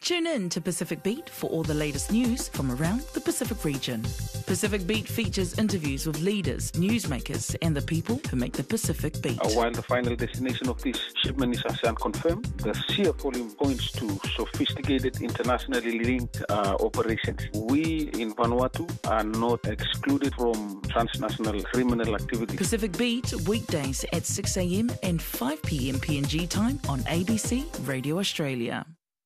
Tune in to Pacific Beat for all the latest news from around the Pacific region. Pacific Beat features interviews with leaders, newsmakers, and the people who make the Pacific Beat. While the final destination of this shipment is as unconfirmed, the sheer volume points to sophisticated, internationally linked operations. We in Vanuatu are not excluded from transnational criminal activity. Pacific Beat, weekdays at 6 a.m. and 5 p.m. PNG time on ABC Radio Australia.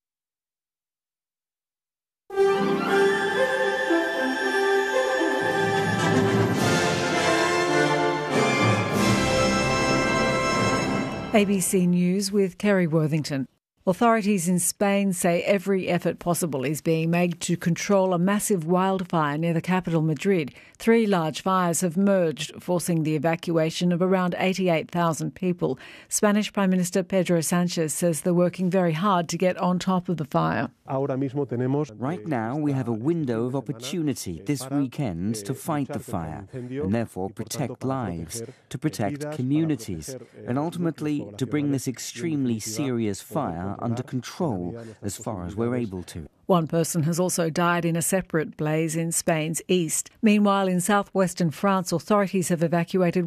ABC News with Kerry Worthington. Authorities in Spain say every effort possible is being made to control a massive wildfire near the capital, Madrid. 3 large fires have merged, forcing the evacuation of around 88,000 people. Spanish Prime Minister Pedro Sanchez says they're working very hard to get on top of the fire. Right now, we have a window of opportunity this weekend to fight the fire and therefore protect lives, to protect communities, and ultimately to bring this extremely serious fire under control as far as we're able to. One person has also died in a separate blaze in Spain's east. Meanwhile, in southwestern France, authorities have evacuated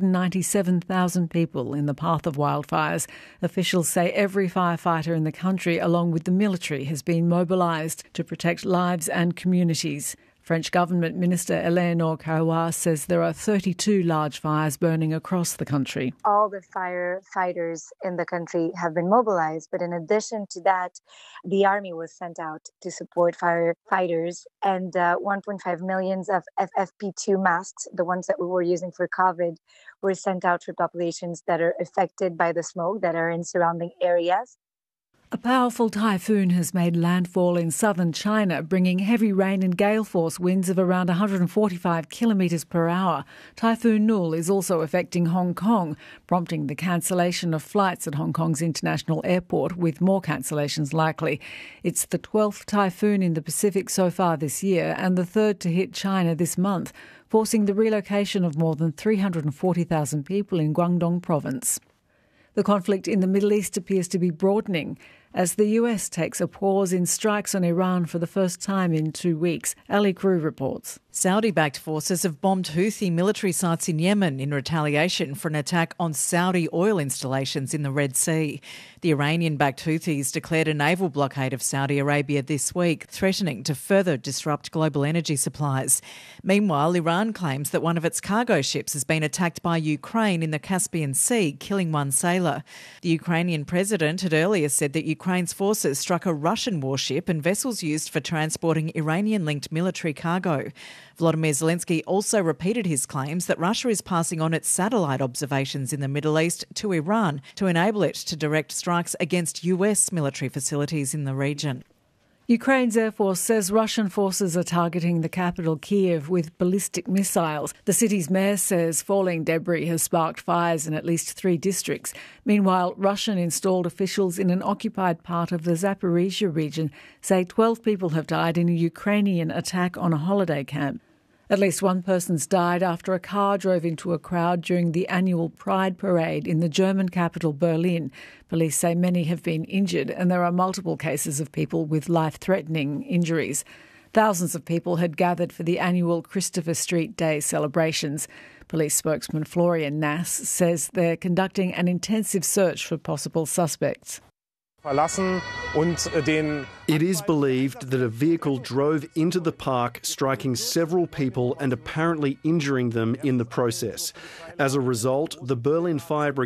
197,000 people in the path of wildfires. Officials say every firefighter in the country, along with the military, has been mobilised to protect lives and communities. French Government Minister Eleanor Carrois says there are 32 large fires burning across the country. All the firefighters in the country have been mobilized, but in addition to that, the army was sent out to support firefighters, and 1.5 million of FFP2 masks, the ones that we were using for COVID, were sent out for populations that are affected by the smoke that are in surrounding areas. A powerful typhoon has made landfall in southern China, bringing heavy rain and gale force winds of around 145 kilometres per hour. Typhoon Nul is also affecting Hong Kong, prompting the cancellation of flights at Hong Kong's international airport, with more cancellations likely. It's the 12th typhoon in the Pacific so far this year and the 3rd to hit China this month, forcing the relocation of more than 340,000 people in Guangdong province. The conflict in the Middle East appears to be broadening as the US takes a pause in strikes on Iran for the first time in 2 weeks. Ali Crew reports. Saudi-backed forces have bombed Houthi military sites in Yemen in retaliation for an attack on Saudi oil installations in the Red Sea. The Iranian-backed Houthis declared a naval blockade of Saudi Arabia this week, threatening to further disrupt global energy supplies. Meanwhile, Iran claims that one of its cargo ships has been attacked by Ukraine in the Caspian Sea, killing one sailor. The Ukrainian president had earlier said that Ukraine's forces struck a Russian warship and vessels used for transporting Iranian-linked military cargo. Volodymyr Zelensky also repeated his claims that Russia is passing on its satellite observations in the Middle East to Iran to enable it to direct strikes against US military facilities in the region. Ukraine's Air Force says Russian forces are targeting the capital Kyiv with ballistic missiles. The city's mayor says falling debris has sparked fires in at least 3 districts. Meanwhile, Russian installed officials in an occupied part of the Zaporizhia region say 12 people have died in a Ukrainian attack on a holiday camp. At least one person's died after a car drove into a crowd during the annual Pride Parade in the German capital Berlin. Police say many have been injured and there are multiple cases of people with life-threatening injuries. Thousands of people had gathered for the annual Christopher Street Day celebrations. Police spokesman Florian Nass says they're conducting an intensive search for possible suspects. It is believed that a vehicle drove into the park, striking several people and apparently injuring them in the process. As a result, the Berlin Fire Brigade